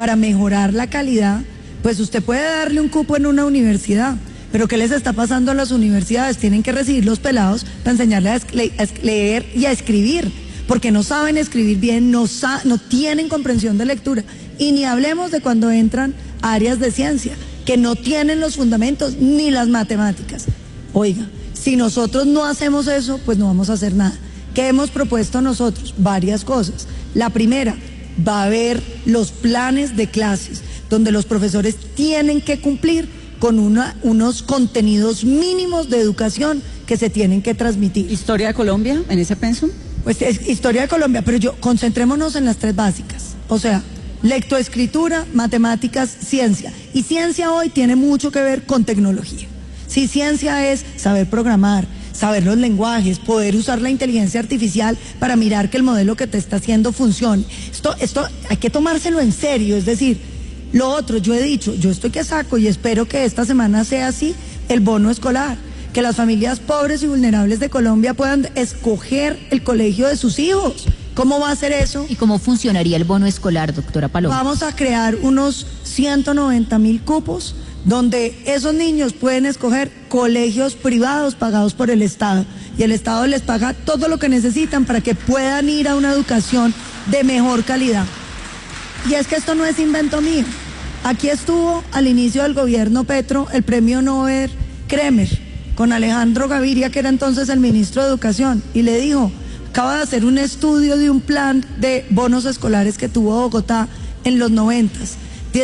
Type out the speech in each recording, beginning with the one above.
para mejorar la calidad, pues usted puede darle un cupo en una universidad, pero ¿qué les está pasando a las universidades? Tienen que recibir los pelados para enseñarles a leer y a escribir, porque no saben escribir bien, no tienen comprensión de lectura, y ni hablemos de cuando entran a áreas de ciencia, que no tienen los fundamentos ni las matemáticas. Oiga, si nosotros no hacemos eso, pues no vamos a hacer nada. ¿Qué hemos propuesto nosotros? Varias cosas. La primera, va a haber los planes de clases, donde los profesores tienen que cumplir con unos contenidos mínimos de educación que se tienen que transmitir. ¿Historia de Colombia en ese pensum? Pues es historia de Colombia, pero concentrémonos en las tres básicas. O sea, lectoescritura, matemáticas, ciencia. Y ciencia hoy tiene mucho que ver con tecnología. Si ciencia es saber programar, saber los lenguajes, poder usar la inteligencia artificial para mirar que el modelo que te está haciendo funcione. Esto hay que tomárselo en serio, es decir, lo otro, yo he dicho, yo estoy que saco y espero que esta semana sea así, el bono escolar, que las familias pobres y vulnerables de Colombia puedan escoger el colegio de sus hijos. ¿Cómo va a ser eso? ¿Y cómo funcionaría el bono escolar, doctora Paloma? Vamos a crear unos 190.000 cupos donde esos niños pueden escoger colegios privados pagados por el Estado, y el Estado les paga todo lo que necesitan para que puedan ir a una educación de mejor calidad. Y es que esto no es invento mío. Aquí estuvo al inicio del gobierno Petro el premio Nobel Kremer con Alejandro Gaviria, que era entonces el ministro de Educación, y le dijo: acaba de hacer un estudio de un plan de bonos escolares que tuvo Bogotá en los 90s,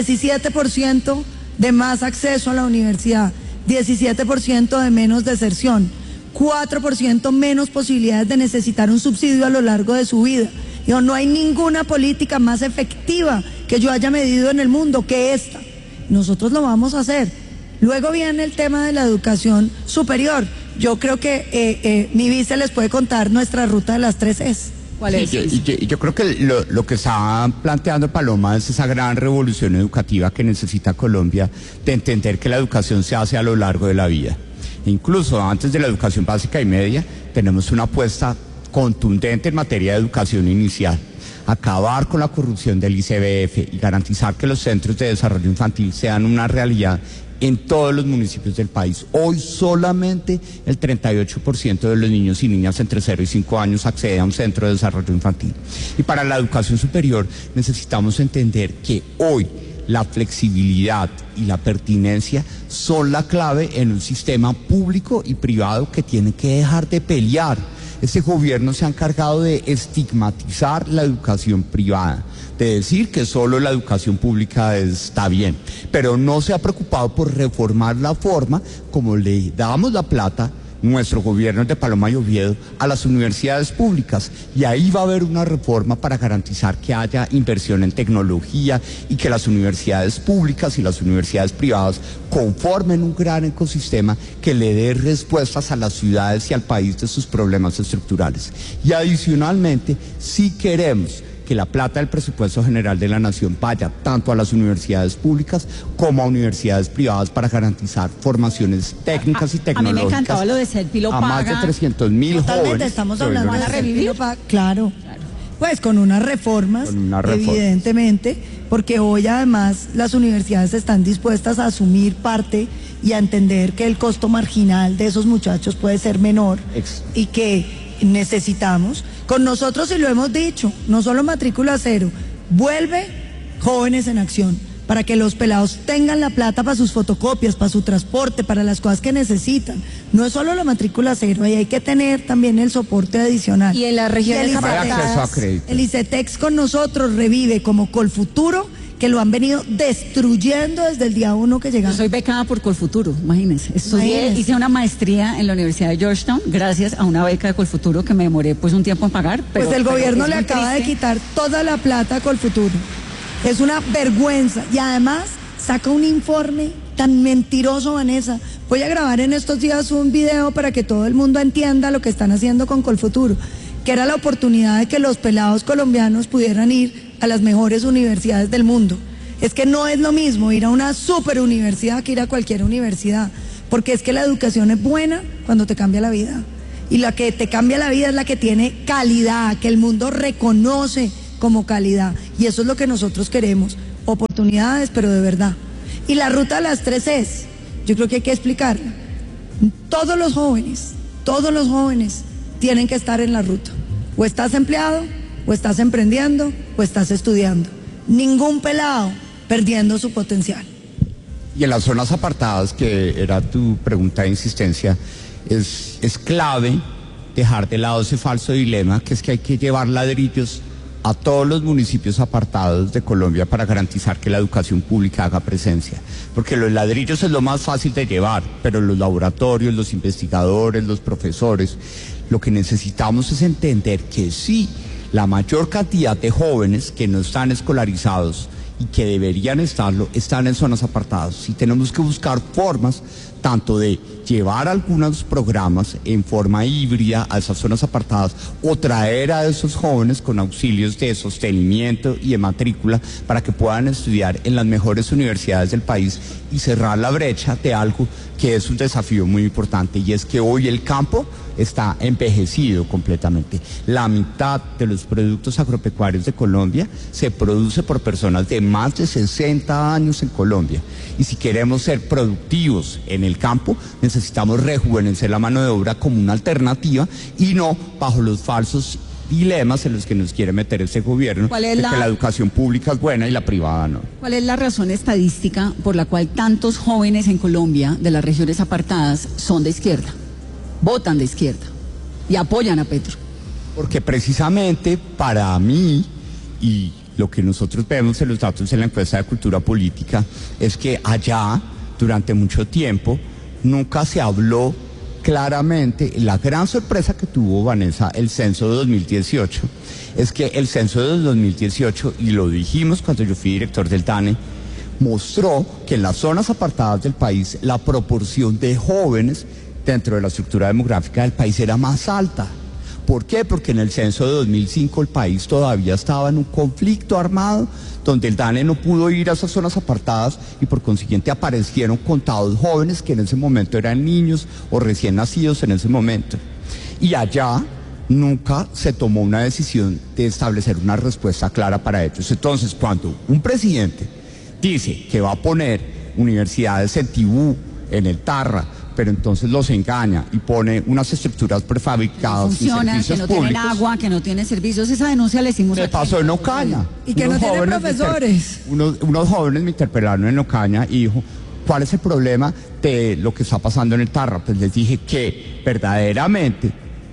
17% de más acceso a la universidad, 17% de menos deserción, 4% menos posibilidades de necesitar un subsidio a lo largo de su vida. Digo, no hay ninguna política más efectiva que yo haya medido en el mundo que esta. Nosotros lo vamos a hacer. Luego viene el tema de la educación superior. Yo creo que mi vice les puede contar nuestra ruta de las 3 Es. ¿Cuál es? Yo creo que lo que está planteando Paloma es esa gran revolución educativa que necesita Colombia, de entender que la educación se hace a lo largo de la vida. Incluso antes de la educación básica y media, tenemos una apuesta contundente en materia de educación inicial. Acabar con la corrupción del ICBF y garantizar que los centros de desarrollo infantil sean una realidad en todos los municipios del país. Hoy solamente el 38% de los niños y niñas entre 0 y 5 años acceden a un centro de desarrollo infantil. Y para la educación superior necesitamos entender que hoy la flexibilidad y la pertinencia son la clave en un sistema público y privado que tiene que dejar de pelear. Este gobierno se ha encargado de estigmatizar la educación privada, de decir que solo la educación pública está bien, pero no se ha preocupado por reformar la forma como le damos la plata, nuestro gobierno de Paloma y Oviedo, a las universidades públicas, y ahí va a haber una reforma para garantizar que haya inversión en tecnología y que las universidades públicas y las universidades privadas conformen un gran ecosistema que le dé respuestas a las ciudades y al país de sus problemas estructurales. Y adicionalmente, si queremos que la plata del presupuesto general de la nación vaya tanto a las universidades públicas como a universidades privadas para garantizar formaciones técnicas y tecnológicas. A mí me encantaba lo de Selpi lo a paga. más de 300.000 jóvenes. Estamos hablando de revivir. Claro. Pues con unas reformas, evidentemente, porque hoy además las universidades están dispuestas a asumir parte y a entender que el costo marginal de esos muchachos puede ser menor y que necesitamos. Con nosotros, y lo hemos dicho, no solo matrícula cero, vuelve Jóvenes en Acción, para que los pelados tengan la plata para sus fotocopias, para su transporte, para las cosas que necesitan. No es solo la matrícula cero, ahí hay que tener también el soporte adicional. Y en las regiones afectadas, el ICETEX con nosotros revive como Colfuturo, que lo han venido destruyendo desde el día 1 que llegamos. Yo soy becada por Colfuturo, imagínense. Hice una maestría en la Universidad de Georgetown gracias a una beca de Colfuturo que me demoré pues un tiempo en pagar. Pues el gobierno le acaba de quitar toda la plata a Colfuturo. Es una vergüenza. Y además saca un informe tan mentiroso, Vanessa. Voy a grabar en estos días un video para que todo el mundo entienda lo que están haciendo con Colfuturo, que era la oportunidad de que los pelados colombianos pudieran ir a las mejores universidades del mundo. Es que no es lo mismo ir a una super universidad que ir a cualquier universidad, porque es que la educación es buena cuando te cambia la vida, y la que te cambia la vida es la que tiene calidad, que el mundo reconoce como calidad, y eso es lo que nosotros queremos. oportunidades, pero de verdad. Y la ruta de las 3 es, yo creo que hay que explicarla. Todos los jóvenes tienen que estar en la ruta. O estás empleado, o estás emprendiendo, o estás estudiando. Ningún pelado perdiendo su potencial. Y en las zonas apartadas, que era tu pregunta de insistencia, es clave dejar de lado ese falso dilema, que es que hay que llevar ladrillos a todos los municipios apartados de Colombia para garantizar que la educación pública haga presencia. Porque los ladrillos es lo más fácil de llevar, pero los laboratorios, los investigadores, los profesores, lo que necesitamos es entender que sí, la mayor cantidad de jóvenes que no están escolarizados y que deberían estarlo, están en zonas apartadas. Y tenemos que buscar formas tanto de llevar algunos programas en forma híbrida a esas zonas apartadas o traer a esos jóvenes con auxilios de sostenimiento y de matrícula para que puedan estudiar en las mejores universidades del país y cerrar la brecha de algo que es un desafío muy importante, y es que hoy el campo está envejecido completamente. La mitad de los productos agropecuarios de Colombia se produce por personas de más de 60 años en Colombia. Y si queremos ser productivos en el campo, necesitamos rejuvenecer la mano de obra como una alternativa y no bajo los falsos dilemas en los que nos quiere meter este gobierno, de que la educación pública es buena y la privada no. ¿Cuál es la razón estadística por la cual tantos jóvenes en Colombia de las regiones apartadas son de izquierda, votan de izquierda y apoyan a Petro? Porque precisamente para mí, y lo que nosotros vemos en los datos en la encuesta de cultura política, es que allá, durante mucho tiempo, nunca se habló claramente. La gran sorpresa que tuvo, Vanessa, el censo de 2018, es que el censo de 2018, y lo dijimos cuando yo fui director del DANE, mostró que en las zonas apartadas del país la proporción de jóvenes dentro de la estructura demográfica del país era más alta. ¿Por qué? Porque en el censo de 2005 el país todavía estaba en un conflicto armado donde el DANE no pudo ir a esas zonas apartadas y por consiguiente aparecieron contados jóvenes que en ese momento eran niños o recién nacidos en ese momento. Y allá nunca se tomó una decisión de establecer una respuesta clara para ellos. Entonces, cuando un presidente dice que va a poner universidades en Tibú, en el Tarra, pero entonces los engaña y pone unas estructuras prefabricadas y servicios que no públicos, tienen agua, que no tienen servicios, esa denuncia la hicimos me pasó en Ocaña. Y que no tienen profesores. Unos jóvenes me interpelaron en Ocaña y dijo, ¿cuál es el problema de lo que está pasando en el Tarra? Pues les dije que verdaderamente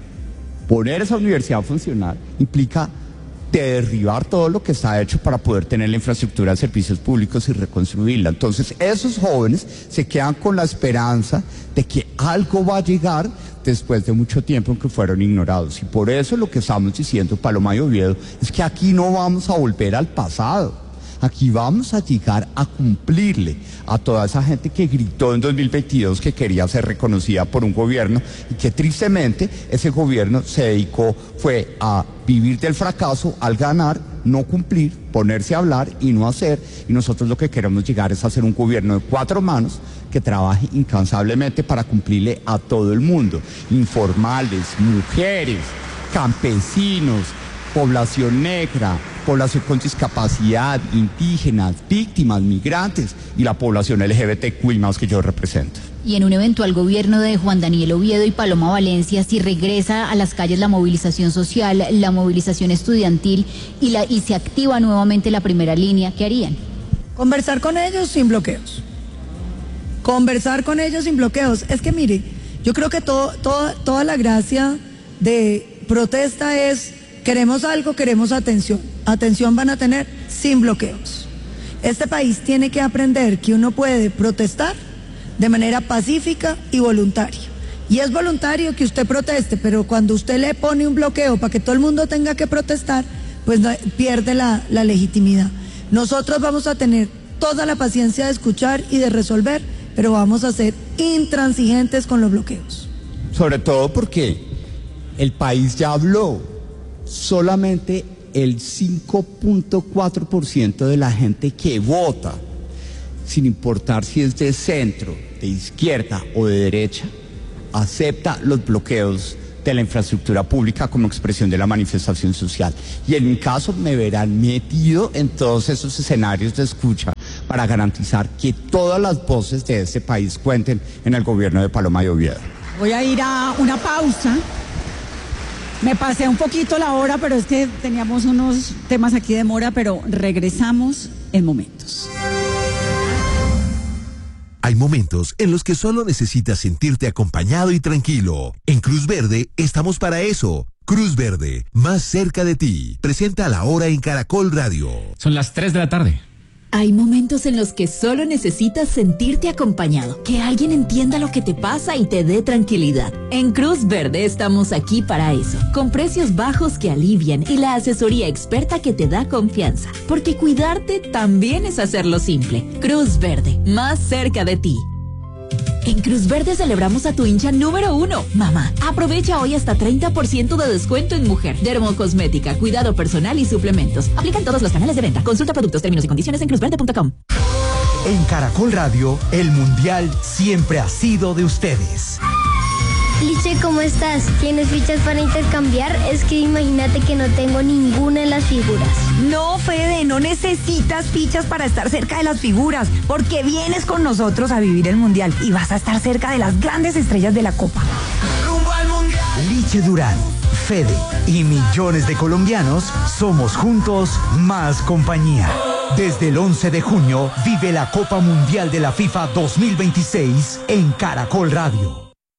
poner esa universidad funcional implica derribar todo lo que está hecho para poder tener la infraestructura de servicios públicos y reconstruirla. Entonces esos jóvenes se quedan con la esperanza de que algo va a llegar después de mucho tiempo en que fueron ignorados. Y por eso lo que estamos diciendo, Paloma y Oviedo, es que aquí no vamos a volver al pasado. Aquí vamos a llegar a cumplirle a toda esa gente que gritó en 2022 que quería ser reconocida por un gobierno y que tristemente ese gobierno se dedicó fue a vivir del fracaso al ganar, no cumplir, ponerse a hablar y no hacer. Y nosotros lo que queremos llegar es a hacer un gobierno de 4 manos que trabaje incansablemente para cumplirle a todo el mundo, informales, mujeres, campesinos, población negra, población con discapacidad, indígenas, víctimas, migrantes y la población LGBTQI más que yo represento. Y en un eventual gobierno de Juan Daniel Oviedo y Paloma Valencia, si regresa a las calles la movilización social, la movilización estudiantil y se activa nuevamente la primera línea, ¿qué harían? Conversar con ellos sin bloqueos. Conversar con ellos sin bloqueos. Es que mire, yo creo que toda la gracia de protesta es: queremos algo, queremos atención. Atención van a tener sin bloqueos. Este país tiene que aprender que uno puede protestar de manera pacífica y voluntaria. Y es voluntario que usted proteste, pero cuando usted le pone un bloqueo para que todo el mundo tenga que protestar, pues pierde la legitimidad. Nosotros vamos a tener toda la paciencia de escuchar y de resolver, pero vamos a ser intransigentes con los bloqueos. Sobre todo porque el país ya habló. Solamente el 5.4% de la gente que vota, sin importar si es de centro, de izquierda o de derecha, acepta los bloqueos de la infraestructura pública como expresión de la manifestación social. Y en mi caso me verán metido en todos esos escenarios de escucha para garantizar que todas las voces de este país cuenten en el gobierno de Paloma de Oviedo. Voy a ir a una pausa. Me pasé un poquito la hora, pero es que teníamos unos temas aquí de mora, pero regresamos en momentos. Hay momentos en los que solo necesitas sentirte acompañado y tranquilo. En Cruz Verde estamos para eso. Cruz Verde, más cerca de ti. Presenta La Hora en Caracol Radio. Son las 3 de la tarde. Hay momentos en los que solo necesitas sentirte acompañado, que alguien entienda lo que te pasa y te dé tranquilidad. En Cruz Verde estamos aquí para eso, con precios bajos que alivian y la asesoría experta que te da confianza, porque cuidarte también es hacerlo simple. Cruz Verde, más cerca de ti. En Cruz Verde celebramos a tu hincha número 1, mamá. Aprovecha hoy hasta 30% de descuento en mujer, dermocosmética, cuidado personal y suplementos. Aplican todos los canales de venta. Consulta productos, términos y condiciones en cruzverde.com. En Caracol Radio, el Mundial siempre ha sido de ustedes. Liche, ¿cómo estás? ¿Tienes fichas para intercambiar? Es que imagínate que no tengo ninguna de las figuras. No, Fede, no necesitas fichas para estar cerca de las figuras, porque vienes con nosotros a vivir el Mundial y vas a estar cerca de las grandes estrellas de la Copa. ¡Rumbo al Mundial! Liche Durán, Fede y millones de colombianos somos juntos más compañía. Desde el 11 de junio vive la Copa Mundial de la FIFA 2026 en Caracol Radio.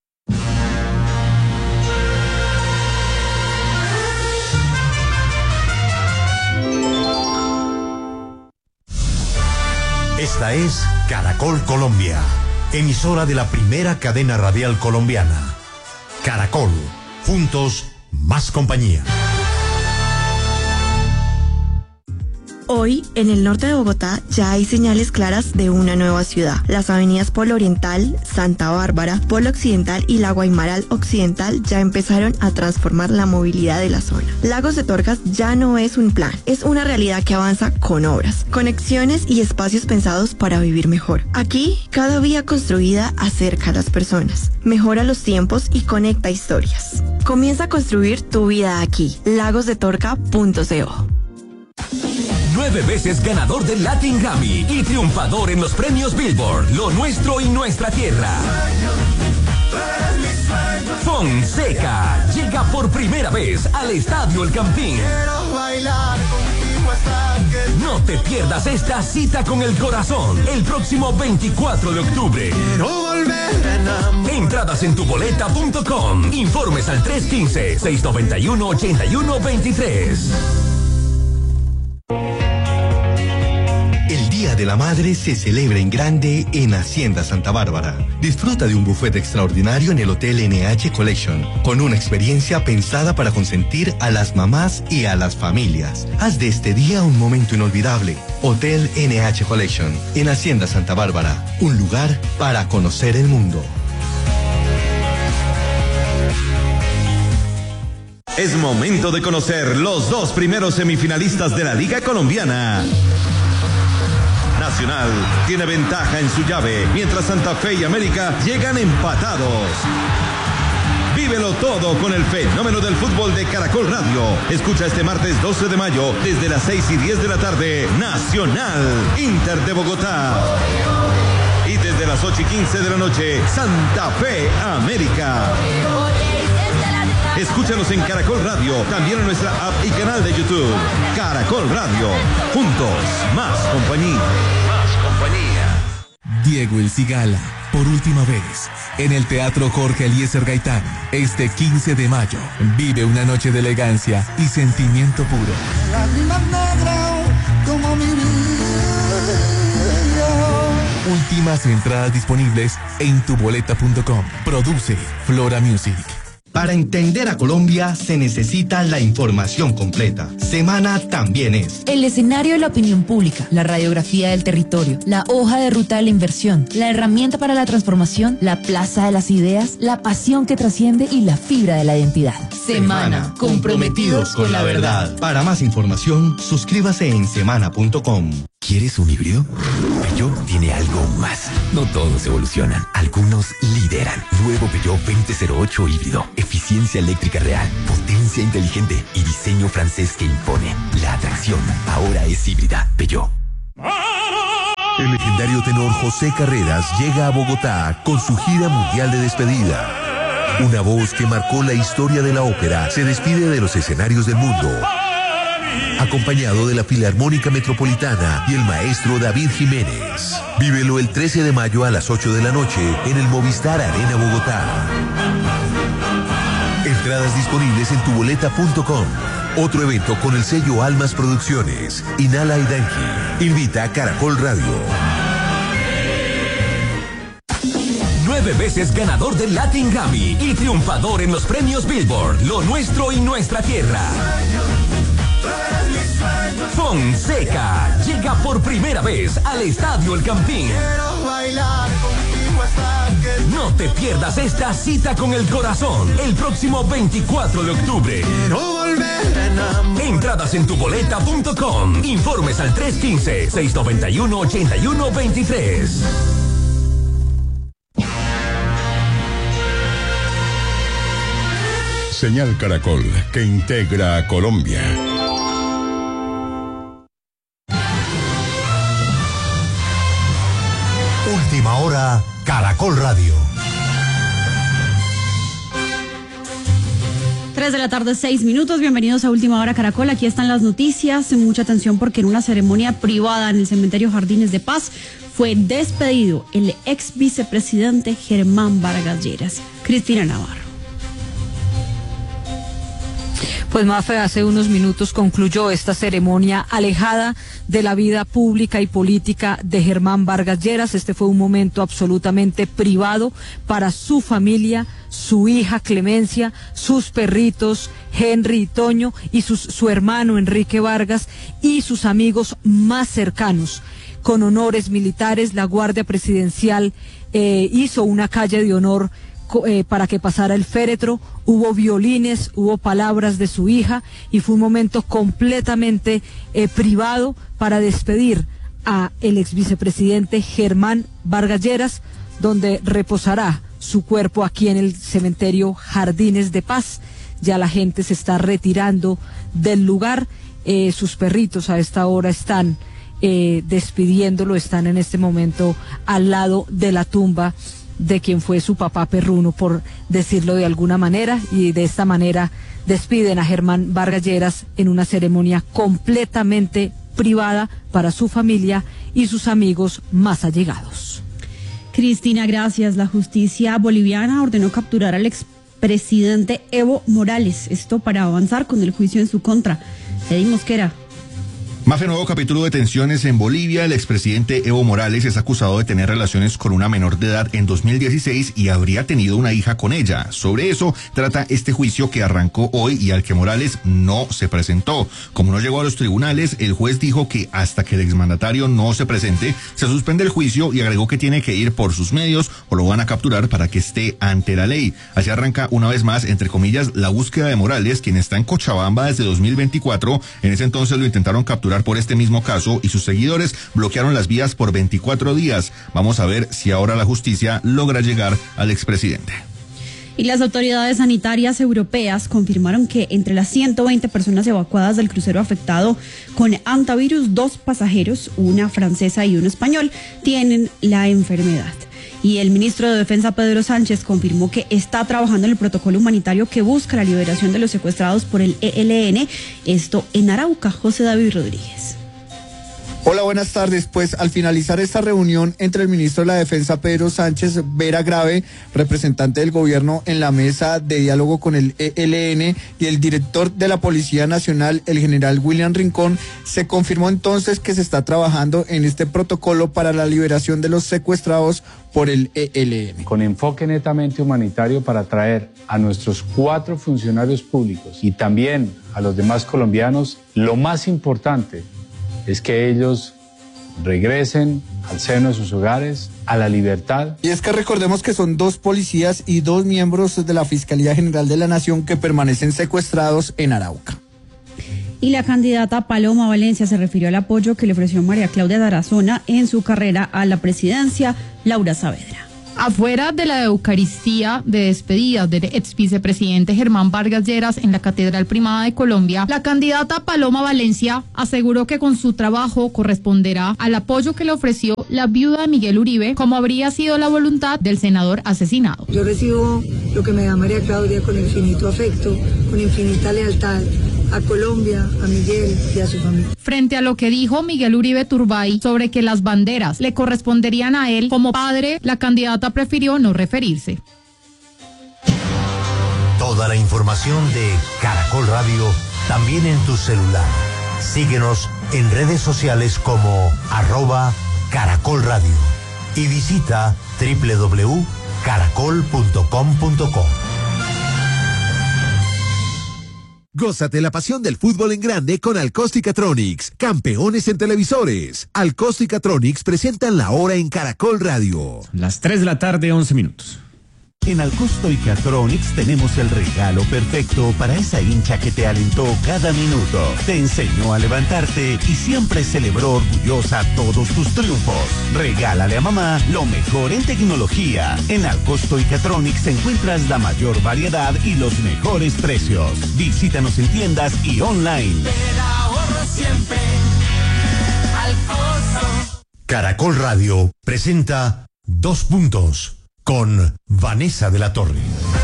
Esta es Caracol Colombia, emisora de la primera cadena radial colombiana. Caracol, juntos, más compañía. Hoy, en el norte de Bogotá, ya hay señales claras de una nueva ciudad. Las avenidas Polo Oriental, Santa Bárbara, Polo Occidental y la Guaymaral Occidental ya empezaron a transformar la movilidad de la zona. Lagos de Torgas ya no es un plan, es una realidad que avanza con obras, conexiones y espacios pensados para vivir mejor. Aquí, cada vía construida acerca a las personas, mejora los tiempos y conecta historias. Comienza a construir tu vida aquí. lagosdetorca.co. 9 veces ganador del Latin Grammy y triunfador en los premios Billboard, Lo Nuestro y Nuestra Tierra. Fonseca llega por primera vez al Estadio El Campín. No te pierdas esta cita con el corazón el próximo 24 de octubre. Entradas en tuboleta.com. Informes al 315-691-8123. El Día de la Madre se celebra en grande en Hacienda Santa Bárbara. Disfruta de un buffet extraordinario en el Hotel NH Collection, con una experiencia pensada para consentir a las mamás y a las familias. Haz de este día un momento inolvidable. Hotel NH Collection, en Hacienda Santa Bárbara, un lugar para conocer el mundo. Es momento de conocer los 2 primeros semifinalistas de la Liga Colombiana. Nacional tiene ventaja en su llave, mientras Santa Fe y América llegan empatados. Vívelo todo con el fenómeno del fútbol de Caracol Radio. Escucha este martes 12 de mayo, desde las 6:10 de la tarde, Nacional, Inter de Bogotá. Y desde las 8:15 de la noche, Santa Fe, América. Escúchanos en Caracol Radio, también en nuestra app y canal de YouTube. Caracol Radio, juntos, más compañía. Más compañía. Diego El Cigala, por última vez, en el Teatro Jorge Eliezer Gaitán, este 15 de mayo. Vive una noche de elegancia y sentimiento puro. Lágrimas negras como mi vida. Últimas entradas disponibles en tuboleta.com. Produce Flora Music. Para entender a Colombia se necesita la información completa. Semana también es el escenario de la opinión pública, la radiografía del territorio, la hoja de ruta de la inversión, la herramienta para la transformación, la plaza de las ideas, la pasión que trasciende y la fibra de la identidad. Semana, comprometidos con la verdad. Para más información, suscríbase en semana.com. ¿Quieres un híbrido? Peugeot tiene algo más. No todos evolucionan, algunos lideran. Nuevo Peugeot 2008 híbrido. Eficiencia eléctrica real, potencia inteligente y diseño francés que impone. La atracción ahora es híbrida. Peugeot. El legendario tenor José Carreras llega a Bogotá con su gira mundial de despedida. Una voz que marcó la historia de la ópera se despide de los escenarios del mundo, acompañado de la Filarmónica Metropolitana y el maestro David Jiménez. Vívelo el 13 de mayo a las 8 de la noche en el Movistar Arena Bogotá. Entradas disponibles en tuboleta.com. Otro evento con el sello Almas Producciones. Inhala y Danqui. Invita a Caracol Radio. 9 veces ganador del Latin Grammy y triunfador en los premios Billboard, Lo Nuestro y Nuestra Tierra. Fonseca llega por primera vez al Estadio El Campín. No te pierdas esta cita con el corazón el próximo 24 de octubre. Entradas en tuboleta.com. Informes al 315-691-8123. Señal Caracol, que integra a Colombia. Última hora, Caracol Radio. 3 de la tarde, 6 minutos. Bienvenidos a Última Hora Caracol. Aquí están las noticias. Mucha atención porque en una ceremonia privada en el cementerio Jardines de Paz fue despedido el ex vicepresidente Germán Vargas Lleras. Cristina Navarro. Pues Mafe, hace unos minutos concluyó esta ceremonia alejada de la vida pública y política de Germán Vargas Lleras. Este fue un momento absolutamente privado para su familia, su hija Clemencia, sus perritos Henry y Toño y su hermano Enrique Vargas y sus amigos más cercanos. Con honores militares, la Guardia Presidencial hizo una calle de honor para que pasara el féretro, hubo violines, hubo palabras de su hija y fue un momento completamente privado para despedir a el ex vicepresidente Germán Vargas Lleras, donde reposará su cuerpo aquí en el cementerio Jardines de Paz. Ya la gente se está retirando del lugar, sus perritos a esta hora están despidiéndolo, están en este momento al lado de la tumba de quien fue su papá perruno, por decirlo de alguna manera, y de esta manera despiden a Germán Vargas Lleras en una ceremonia completamente privada para su familia y sus amigos más allegados. Cristina, gracias. La justicia boliviana ordenó capturar al expresidente Evo Morales, esto para avanzar con el juicio en su contra. Eddie Mosquera. Mafe, nuevo capítulo de tensiones en Bolivia. El expresidente Evo Morales es acusado de tener relaciones con una menor de edad en 2016 y habría tenido una hija con ella. Sobre eso trata este juicio que arrancó hoy y al que Morales no se presentó. Como no llegó a los tribunales, el juez dijo que hasta que el exmandatario no se presente, se suspende el juicio y agregó que tiene que ir por sus medios o lo van a capturar para que esté ante la ley. Así arranca una vez más, entre comillas, la búsqueda de Morales, quien está en Cochabamba desde 2024. En ese entonces lo intentaron capturar por este mismo caso y sus seguidores bloquearon las vías por 24 días. Vamos a ver si ahora la justicia logra llegar al expresidente. Y las autoridades sanitarias europeas confirmaron que entre las 120 personas evacuadas del crucero afectado con hantavirus, 2 pasajeros, una francesa y un español, tienen la enfermedad. Y el ministro de Defensa, Pedro Sánchez, confirmó que está trabajando en el protocolo humanitario que busca la liberación de los secuestrados por el ELN, esto en Arauca. José David Rodríguez. Hola, buenas tardes. Pues al finalizar esta reunión entre el ministro de la Defensa, Pedro Sánchez, Vera Grave, representante del gobierno en la mesa de diálogo con el ELN, y el director de la Policía Nacional, el general William Rincón, se confirmó entonces que se está trabajando en este protocolo para la liberación de los secuestrados por el ELN. Con enfoque netamente humanitario para traer a nuestros 4 funcionarios públicos y también a los demás colombianos, lo más importante es que ellos regresen al seno de sus hogares, a la libertad. Y es que recordemos que son 2 policías y 2 miembros de la Fiscalía General de la Nación que permanecen secuestrados en Arauca. Y la candidata Paloma Valencia se refirió al apoyo que le ofreció María Claudia Tarazona en su carrera a la presidencia. Laura Saavedra. Afuera de la Eucaristía de despedida del ex vicepresidente Germán Vargas Lleras en la Catedral Primada de Colombia, la candidata Paloma Valencia aseguró que con su trabajo corresponderá al apoyo que le ofreció la viuda de Miguel Uribe, como habría sido la voluntad del senador asesinado. Yo recibo lo que me da María Claudia con infinito afecto, con infinita lealtad a Colombia, a Miguel y a su familia. Frente a lo que dijo Miguel Uribe Turbay sobre que las banderas le corresponderían a él como padre, la candidata prefirió no referirse. Toda la información de Caracol Radio también en tu celular. Síguenos en redes sociales como @Caracol Radio y visita www.caracol.com.co. Gózate la pasión del fútbol en grande con Alcosticatronics, campeones en televisores. Alcosticatronics presentan la hora en Caracol Radio. Las 3 de la tarde, 11 minutos. En Alcosticatronics tenemos el regalo perfecto para esa hincha que te alentó cada minuto, te enseñó a levantarte y siempre celebró orgullosa todos tus triunfos. Regálale a mamá lo mejor en tecnología. En Alcosticatronics encuentras la mayor variedad y los mejores precios. Visítanos en tiendas y online. Te da ahorro siempre. Alcosto. Caracol Radio presenta 2 puntos con Vanessa de la Torre.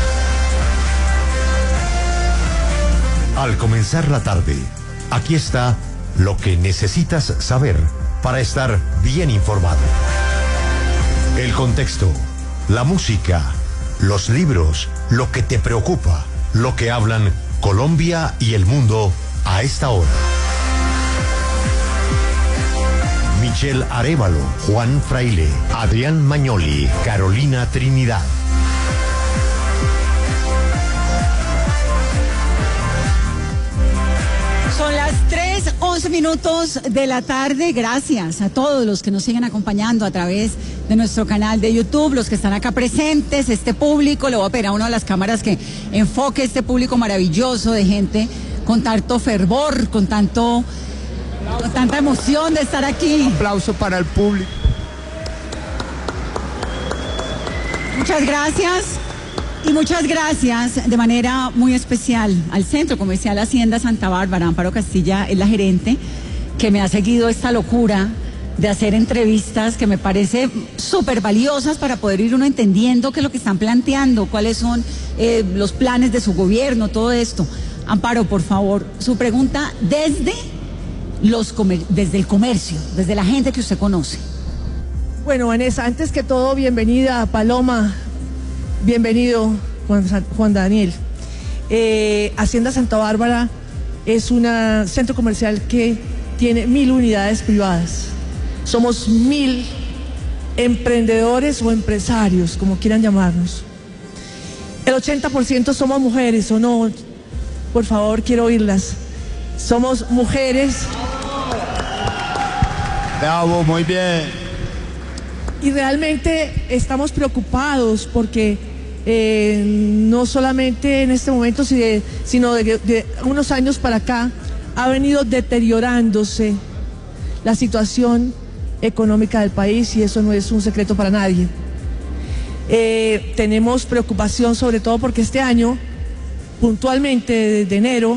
Al comenzar la tarde, aquí está lo que necesitas saber para estar bien informado. El contexto, la música, los libros, lo que te preocupa, lo que hablan Colombia y el mundo a esta hora. Michelle Arévalo, Juan Fraile, Adrián Mañoli, Carolina Trinidad. Son las 3:11 minutos de la tarde. Gracias a todos los que nos siguen acompañando a través de nuestro canal de YouTube, los que están acá presentes, este público. Le voy a pedir a una de las cámaras que enfoque este público maravilloso de gente con tanto fervor, con tanta emoción de estar aquí. Un aplauso para el público. Muchas gracias. Y muchas gracias de manera muy especial al Centro Comercial Hacienda Santa Bárbara. Amparo Castilla es la gerente que me ha seguido esta locura de hacer entrevistas que me parece súper valiosas para poder ir uno entendiendo qué es lo que están planteando, cuáles son los planes de su gobierno, todo esto. Amparo, por favor, su pregunta desde el comercio, desde la gente que usted conoce. Bueno, Vanessa, antes que todo, bienvenida Paloma, bienvenido Juan Daniel. Hacienda Santa Bárbara es un centro comercial que tiene 1000 unidades privadas. Somos 1000 emprendedores o empresarios, como quieran llamarnos. El 80% somos mujeres, ¿o no? Por favor, quiero oírlas. Somos mujeres. Bravo, muy bien. Y realmente estamos preocupados porque no solamente en este momento, sino de unos años para acá, ha venido deteriorándose la situación económica del país y eso no es un secreto para nadie. Tenemos preocupación sobre todo porque este año, puntualmente desde enero,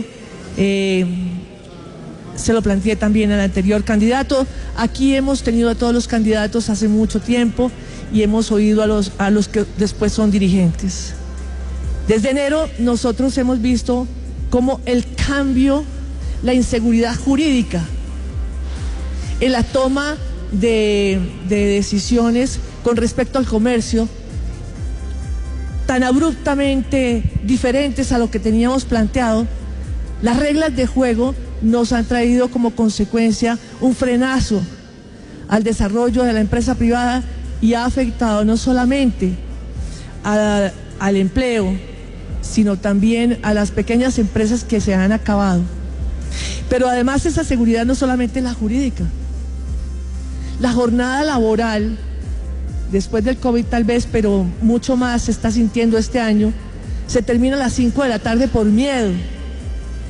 se lo planteé también al anterior candidato. Aquí hemos tenido a todos los candidatos hace mucho tiempo y hemos oído a los que después son dirigentes. Desde enero nosotros hemos visto cómo el cambio, la inseguridad jurídica en la toma de decisiones con respecto al comercio, tan abruptamente diferentes a lo que teníamos planteado, las reglas de juego nos han traído como consecuencia un frenazo al desarrollo de la empresa privada y ha afectado no solamente al empleo, sino también a las pequeñas empresas que se han acabado. Pero además esa seguridad no solamente es la jurídica. La jornada laboral, después del COVID tal vez, pero mucho más se está sintiendo este año, se termina a las 5 de la tarde por miedo.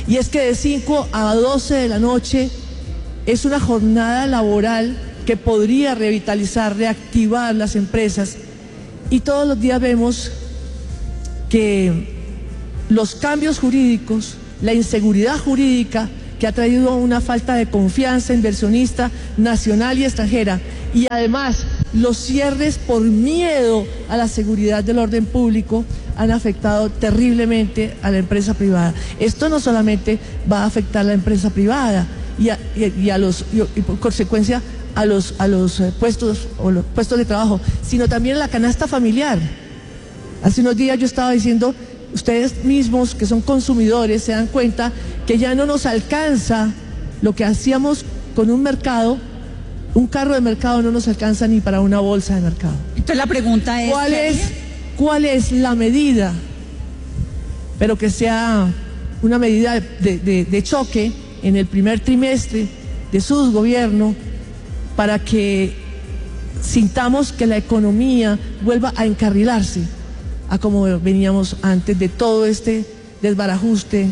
Y es que de 5 a 12 de la noche es una jornada laboral que podría revitalizar, reactivar las empresas. Y todos los días vemos que los cambios jurídicos, la inseguridad jurídica que ha traído una falta de confianza inversionista nacional y extranjera, y además los cierres por miedo a la seguridad del orden público han afectado terriblemente a la empresa privada. Esto no solamente va a afectar a la empresa privada y por consecuencia a los puestos de trabajo, sino también a la canasta familiar. Hace unos días yo estaba diciendo, ustedes mismos que son consumidores se dan cuenta que ya no nos alcanza lo que hacíamos con un mercado. Un carro de mercado no nos alcanza ni para una bolsa de mercado. Entonces la pregunta es... ¿Cuál es la medida? Pero que sea una medida de choque en el primer trimestre de su gobierno para que sintamos que la economía vuelva a encarrilarse a como veníamos antes de todo este desbarajuste,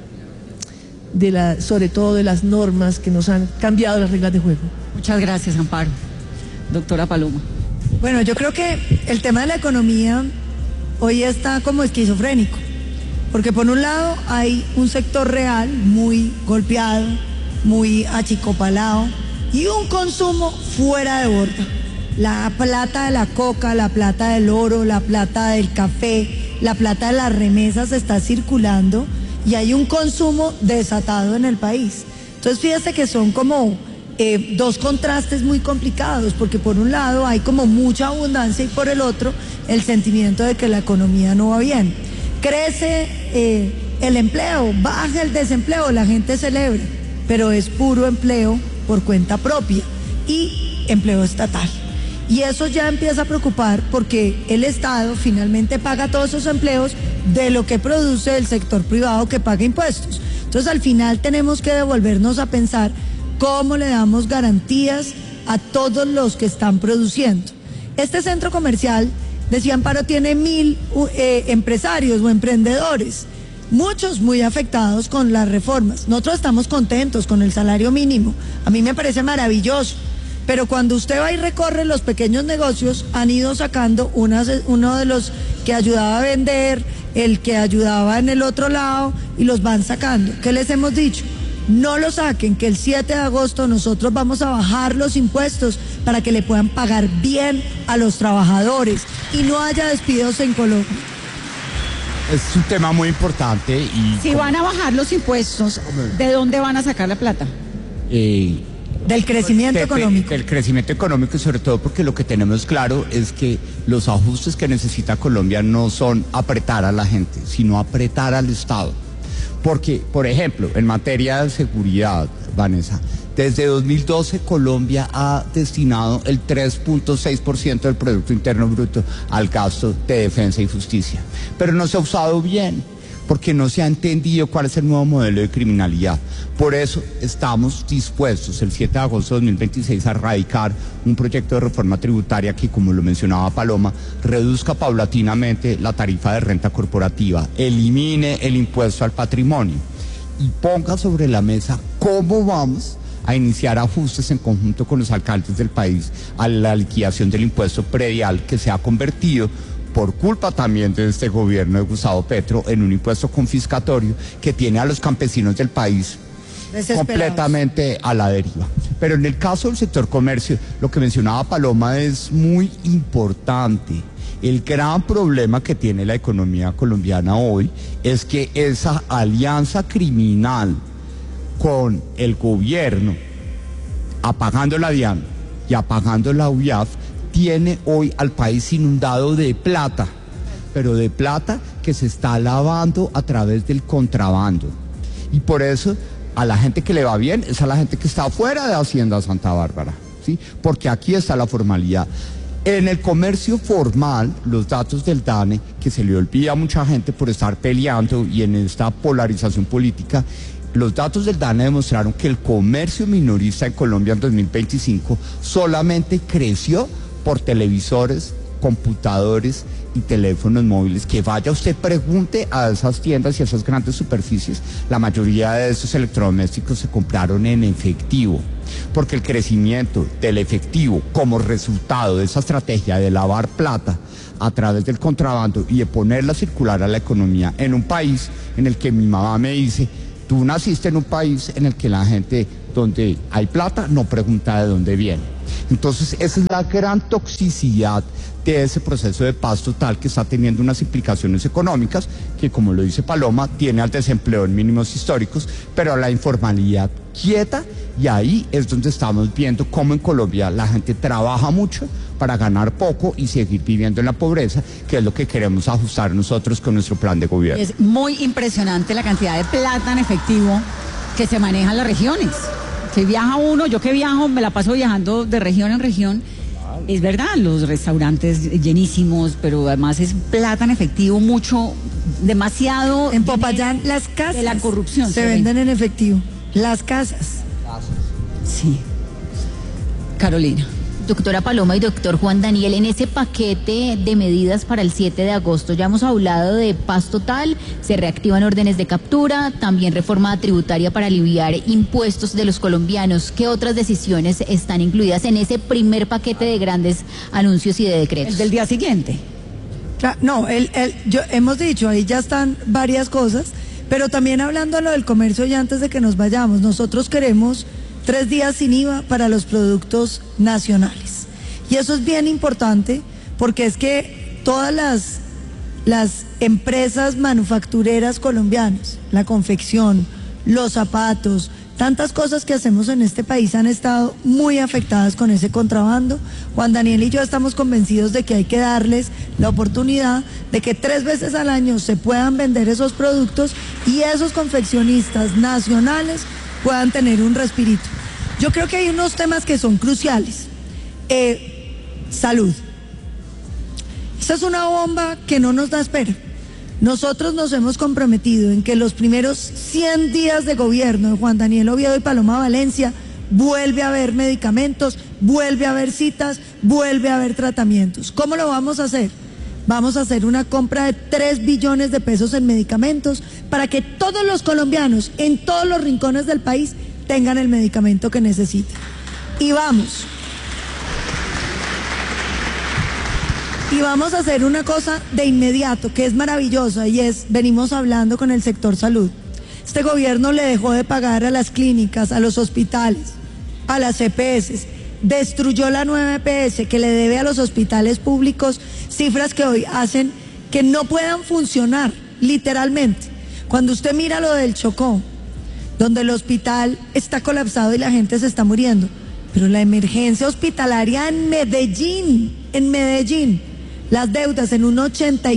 sobre todo de las normas que nos han cambiado las reglas de juego. Muchas gracias, Amparo. Doctora Paloma. Bueno, yo creo que el tema de la economía hoy está como esquizofrénico, porque por un lado hay un sector real muy golpeado, muy achicopalado y un consumo fuera de borda. La plata de la coca, la plata del oro, la plata del café, la plata de las remesas está circulando y hay un consumo desatado en el país. Entonces fíjese que son como dos contrastes muy complicados, porque por un lado hay como mucha abundancia y por el otro el sentimiento de que la economía no va bien. Crece el empleo, baja el desempleo, la gente celebra, pero es puro empleo por cuenta propia y empleo estatal. Y eso ya empieza a preocupar porque el Estado finalmente paga todos esos empleos de lo que produce el sector privado que paga impuestos. Entonces al final tenemos que devolvernos a pensar cómo le damos garantías a todos los que están produciendo. Este centro comercial, decía Amparo, tiene 1,000 empresarios o emprendedores, muchos muy afectados con las reformas. Nosotros estamos contentos con el salario mínimo, a mí me parece maravilloso, pero cuando usted va y recorre los pequeños negocios, han ido sacando uno de los que ayudaba a vender, el que ayudaba en el otro lado, y los van sacando. ¿Qué les hemos dicho? No lo saquen, que el 7 de agosto nosotros vamos a bajar los impuestos para que le puedan pagar bien a los trabajadores y no haya despidos en Colombia. Es un tema muy importante y... Si van a bajar los impuestos, ¿de dónde van a sacar la plata? Del crecimiento económico. Del crecimiento económico, y sobre todo porque lo que tenemos claro es que los ajustes que necesita Colombia no son apretar a la gente, sino apretar al Estado. Porque, por ejemplo, en materia de seguridad, Vanessa, desde 2012 Colombia ha destinado el 3.6% del Producto Interno Bruto al gasto de defensa y justicia. Pero no se ha usado bien, porque no se ha entendido cuál es el nuevo modelo de criminalidad. Por eso estamos dispuestos el 7 de agosto de 2026 a radicar un proyecto de reforma tributaria que, como lo mencionaba Paloma, reduzca paulatinamente la tarifa de renta corporativa, elimine el impuesto al patrimonio y ponga sobre la mesa cómo vamos a iniciar ajustes en conjunto con los alcaldes del país a la liquidación del impuesto predial, que se ha convertido, por culpa también de este gobierno de Gustavo Petro, en un impuesto confiscatorio que tiene a los campesinos del país completamente a la deriva. Pero en el caso del sector comercio, lo que mencionaba Paloma es muy importante. El gran problema que tiene la economía colombiana hoy es que esa alianza criminal con el gobierno, apagando la DIAN y apagando la UIAF, tiene hoy al país inundado de plata, pero de plata que se está lavando a través del contrabando. Y por eso a la gente que le va bien es a la gente que está fuera de Hacienda Santa Bárbara, ¿sí? Porque aquí está la formalidad. En el comercio formal, los datos del DANE, que se le olvida a mucha gente por estar peleando y en esta polarización política, los datos del DANE demostraron que el comercio minorista en Colombia en 2025 solamente creció por televisores, computadores y teléfonos móviles, que vaya usted, pregunte a esas tiendas y a esas grandes superficies. La mayoría de esos electrodomésticos se compraron en efectivo, porque el crecimiento del efectivo como resultado de esa estrategia de lavar plata a través del contrabando y de ponerla a circular a la economía en un país en el que mi mamá me dice, tú naciste en un país en el que la gente, donde hay plata, no pregunta de dónde viene. Entonces, esa es la gran toxicidad de ese proceso de paz total, que está teniendo unas implicaciones económicas, que, como lo dice Paloma, tiene al desempleo en mínimos históricos, pero a la informalidad quieta, y ahí es donde estamos viendo cómo en Colombia la gente trabaja mucho para ganar poco y seguir viviendo en la pobreza, que es lo que queremos ajustar nosotros con nuestro plan de gobierno. Es muy impresionante la cantidad de plata en efectivo que se maneja en las regiones. Si viaja uno, yo que viajo, me la paso viajando de región en región, es verdad, los restaurantes llenísimos, pero además es plata en efectivo, mucho, demasiado. En Popayán, las casas de la corrupción se venden en efectivo. Las casas. Sí. Carolina. Doctora Paloma y doctor Juan Daniel, en ese paquete de medidas para el 7 de agosto ya hemos hablado de paz total, se reactivan órdenes de captura, también reforma tributaria para aliviar impuestos de los colombianos. ¿Qué otras decisiones están incluidas en ese primer paquete de grandes anuncios y de decretos? El del día siguiente. No, hemos dicho, ahí ya están varias cosas, pero también hablando de lo del comercio, y antes de que nos vayamos, nosotros queremos 3 días sin IVA para los productos nacionales. Y eso es bien importante, porque es que todas las empresas manufactureras colombianas, la confección, los zapatos, tantas cosas que hacemos en este país han estado muy afectadas con ese contrabando. Juan Daniel y yo estamos convencidos de que hay que darles la oportunidad de que 3 veces al año se puedan vender esos productos y esos confeccionistas nacionales puedan tener un respirito. Yo creo que hay unos temas que son cruciales. Salud. Esta es una bomba que no nos da espera. Nosotros nos hemos comprometido en que los primeros 100 días de gobierno de Juan Daniel Oviedo y Paloma Valencia vuelve a haber medicamentos, vuelve a haber citas, vuelve a haber tratamientos. ¿Cómo lo vamos a hacer? Vamos a hacer una compra de 3 billones de pesos en medicamentos para que todos los colombianos en todos los rincones del país tengan el medicamento que necesitan. Y vamos a hacer una cosa de inmediato que es maravillosa, y es, venimos hablando con el sector salud. Este gobierno le dejó de pagar a las clínicas, a los hospitales, a las EPS, destruyó la nueva EPS que le debe a los hospitales públicos cifras que hoy hacen que no puedan funcionar, literalmente. Cuando usted mira lo del Chocó, donde el hospital está colapsado y la gente se está muriendo, pero la emergencia hospitalaria en Medellín, las deudas en un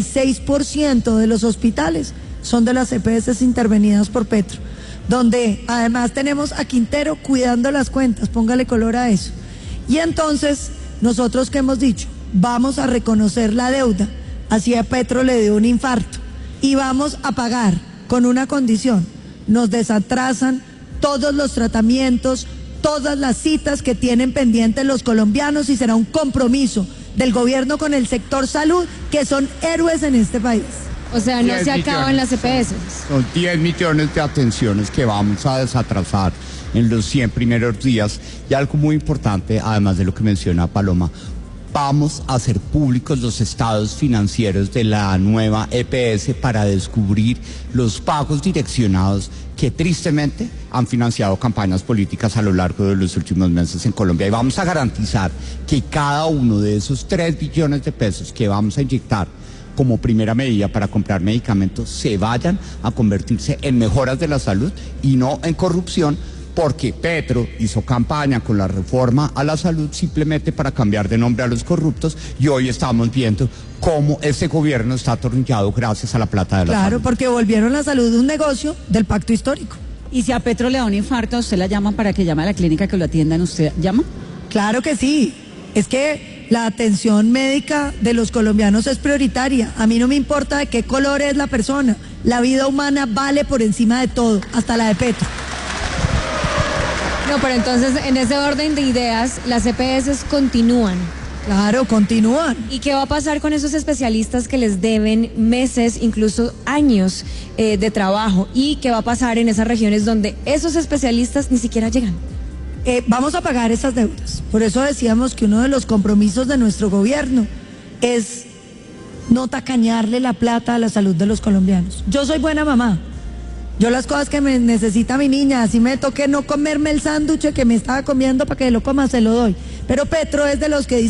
86% de los hospitales son de las EPS intervenidas por Petro, donde además tenemos a Quintero cuidando las cuentas, póngale color a eso. Y entonces, nosotros que hemos dicho, vamos a reconocer la deuda, así a Petro le dio un infarto, y vamos a pagar con una condición: nos desatrasan todos los tratamientos, todas las citas que tienen pendientes los colombianos, y será un compromiso del gobierno con el sector salud, que son héroes en este país. O sea, no se acaban las EPS. Son 10 millones de atenciones que vamos a desatrasar en los 100 primeros días. Y algo muy importante, además de lo que menciona Paloma, vamos a hacer públicos los estados financieros de la nueva EPS para descubrir los pagos direccionados que tristemente han financiado campañas políticas a lo largo de los últimos meses en Colombia. Y vamos a garantizar que cada uno de esos 3 billones de pesos que vamos a inyectar como primera medida para comprar medicamentos se vayan a convertirse en mejoras de la salud y no en corrupción, porque Petro hizo campaña con la reforma a la salud simplemente para cambiar de nombre a los corruptos, y hoy estamos viendo cómo ese gobierno está atornillado gracias a la plata de la salud. Claro, porque volvieron la salud un negocio del pacto histórico. Y si a Petro le da un infarto, ¿usted la llama para que llame a la clínica que lo atiendan? ¿Usted llama? Claro que sí. Es que la atención médica de los colombianos es prioritaria. A mí no me importa de qué color es la persona. La vida humana vale por encima de todo, hasta la de Petro. No, pero entonces, en ese orden de ideas, las EPS continúan. Claro, continúan. ¿Y qué va a pasar con esos especialistas que les deben meses, incluso años de trabajo? ¿Y qué va a pasar en esas regiones donde esos especialistas ni siquiera llegan? Vamos a pagar esas deudas. Por eso decíamos que uno de los compromisos de nuestro gobierno es no tacañarle la plata a la salud de los colombianos. Yo soy buena mamá. Yo las cosas que me necesita mi niña, así me toque no comerme el sándwich que me estaba comiendo para que lo coma, se lo doy. Pero Petro es de los que dice